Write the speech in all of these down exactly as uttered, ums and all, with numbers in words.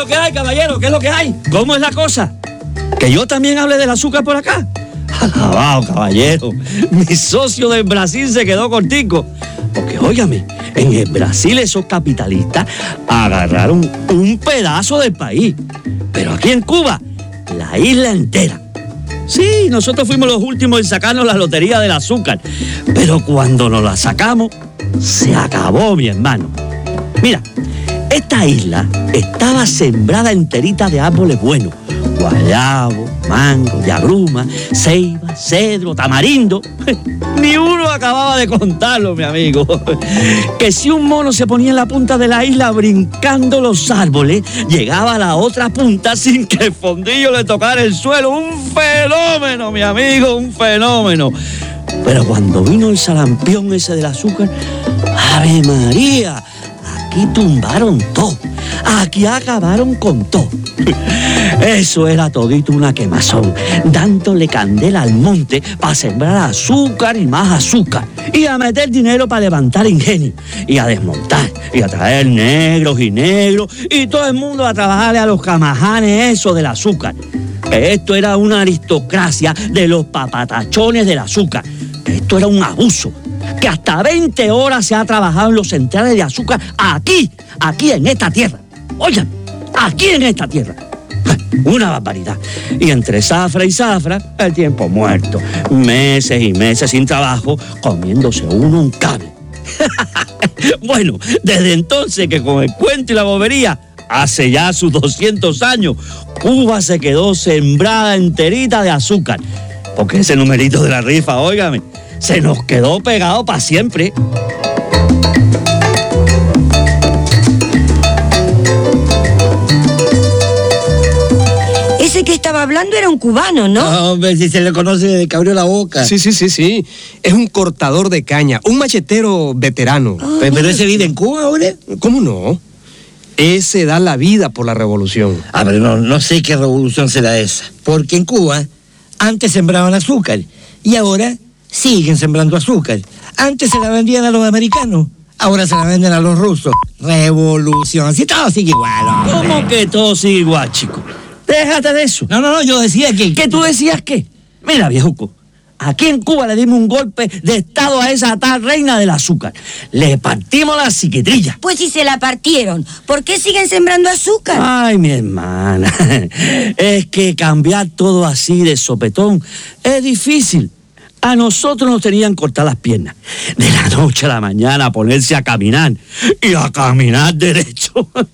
lo que hay, caballero? ¿Qué es lo que hay? ¿Cómo es la cosa? ¿Que yo también hable del azúcar por acá? Alabado, caballero. Mi socio del Brasil se quedó cortico. Porque, óigame, en el Brasil esos capitalistas agarraron un pedazo del país. Pero aquí en Cuba, la isla entera. Sí, nosotros fuimos los últimos en sacarnos la lotería del azúcar. Pero cuando nos la sacamos, se acabó, mi hermano. Mira, esta isla estaba sembrada enterita de árboles buenos. Guayabo, mango, yagruma, ceiba, cedro, tamarindo. Ni uno acababa de contarlo, mi amigo. Que si un mono se ponía en la punta de la isla brincando los árboles, llegaba a la otra punta sin que el fondillo le tocara el suelo. Un fenómeno, mi amigo, un fenómeno. Pero cuando vino el sarampión ese del azúcar, ¡Ave María! Aquí tumbaron todo. Aquí acabaron con todo. Eso era todito una quemazón, dándole candela al monte para sembrar azúcar y más azúcar, y a meter dinero para levantar ingenio, y a desmontar, y a traer negros y negros, y todo el mundo a trabajarle a los camajanes eso del azúcar. Que esto era una aristocracia de los papatachones del azúcar, que esto era un abuso, que hasta veinte horas se ha trabajado en los centrales de azúcar aquí, aquí en esta tierra. Oigan, aquí en esta tierra. Una barbaridad. Y entre zafra y zafra, el tiempo muerto. Meses y meses sin trabajo, comiéndose uno un cable. Bueno, desde entonces que con el cuento y la bobería, hace ya sus doscientos años, Cuba se quedó sembrada enterita de azúcar. Porque ese numerito de la rifa, óigame, se nos quedó pegado para siempre. Ese que estaba hablando era un cubano, ¿no? No, hombre, si se le conoce desde que abrió la boca. Sí, sí, sí, sí. Es un cortador de caña, un machetero veterano. Oh, Pero, pero ese vive en Cuba, hombre. ¿Cómo no? Ese da la vida por la revolución. Ah, pero no, no sé qué revolución será esa. Porque en Cuba antes sembraban azúcar y ahora siguen sembrando azúcar. Antes se la vendían a los americanos, ahora se la venden a los rusos. Revolución. Si todo sigue igual, hombre. ¿Cómo que todo sigue igual, chico? Déjate de eso. No, no, no, yo decía que... ¿Qué tú decías qué? Mira, viejuco, aquí en Cuba le dimos un golpe de estado a esa tal reina del azúcar. Le partimos la psiquitrilla. Pues si se la partieron, ¿por qué siguen sembrando azúcar? Ay, mi hermana, es que cambiar todo así de sopetón es difícil. A nosotros nos tenían cortadas las piernas. De la noche a la mañana a ponerse a caminar y a caminar derecho.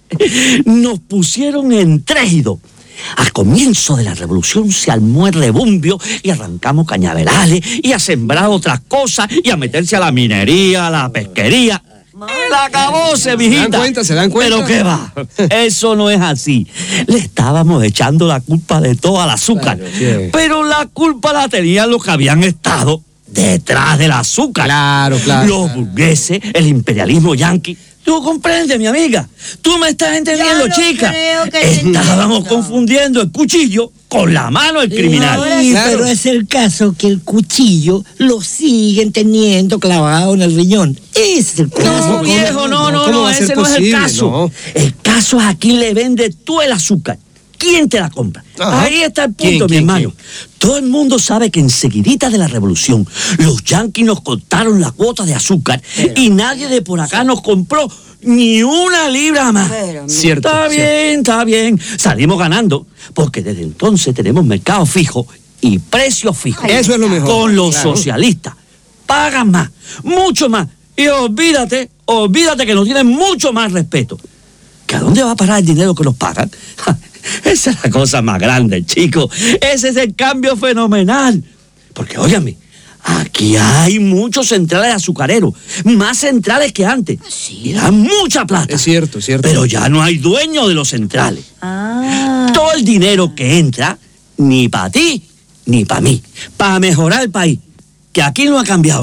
Nos pusieron entrégidos. Al comienzo de la revolución se armó el rebumbio y arrancamos cañaverales y a sembrar otras cosas y a meterse a la minería, a la pesquería. ¡El acabóse, mijita! ¿Se dan cuenta? ¿Se dan cuenta? ¿Pero qué va? Eso no es así. Le estábamos echando la culpa de todo al azúcar. Claro, sí. Pero la culpa la tenían los que habían estado detrás del azúcar. Claro, claro. Los claro. burgueses, el imperialismo yanqui. ¿Tú comprendes, mi amiga? ¿Tú me estás entendiendo, Yo no chica? creo que te Estábamos entiendo. confundiendo el cuchillo con la mano del criminal. ahora Sí, Claro. pero es el caso que el cuchillo lo siguen teniendo clavado en el riñón. Ese es el caso. No, viejo, no, no, ¿Cómo no, va a ser ese no es el posible? caso. No. El caso es a quién le vende tú el azúcar. ¿Quién te la compra? Ajá. Ahí está el punto, ¿Quién, mi quién, hermano. quién? Todo el mundo sabe que enseguidita de la revolución los yanquis nos cortaron la cuota de azúcar y nadie de por acá nos compró ni una libra más. Pero, Cierto. Está cierto. bien, está bien. Salimos ganando porque desde entonces tenemos mercado fijo y precios fijos. Eso es lo mejor. Con los Claro. socialistas. Pagan más, mucho más. Y olvídate, olvídate que nos tienen mucho más respeto. ¿Que a dónde va a parar el dinero que nos pagan? Esa es la cosa más grande, chico. Ese es el cambio fenomenal. Porque, óigame, aquí hay muchos centrales azucareros, más centrales que antes. Y dan mucha plata. Es cierto, es cierto. Pero ya no hay dueño de los centrales. Ah. Todo el dinero que entra, ni para ti, ni para mí. Para mejorar el país. Que aquí no ha cambiado nada.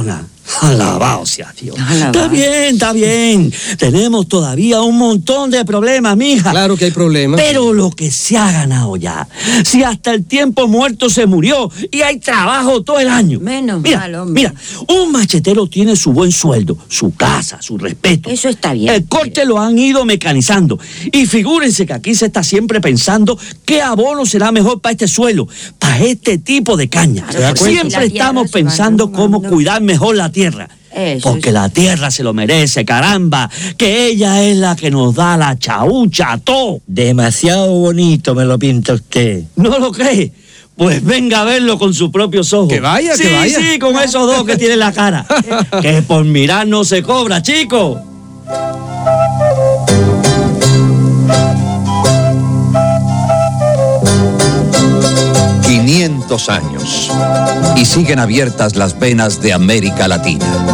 Alabado sea Dios. Alabado. Está bien, está bien. Tenemos todavía un montón de problemas, mija. Claro que hay problemas. Pero lo que se ha ganado ya, si hasta el tiempo muerto se murió y hay trabajo todo el año. Menos mira, mal, hombre. Mira, un machetero tiene su buen sueldo, su casa, su respeto. Eso está bien. El corte lo han ido mecanizando. Y figúrense que aquí se está siempre pensando qué abono será mejor para este suelo, para este tipo de caña. Claro, porque Siempre si la tierra estamos se va pensando cómo arrugando. cuidar mejor la tierra. Eso Porque es. la tierra se lo merece, caramba. Que ella es la que nos da la chaucha, todo. Demasiado bonito me lo pinta usted. ¿No lo cree? Pues venga a verlo con sus propios ojos. Que vaya, sí, que vaya. Sí, con esos dos que tiene en la cara. Que por mirar no se cobra, chico. quinientos años y siguen abiertas las venas de América Latina.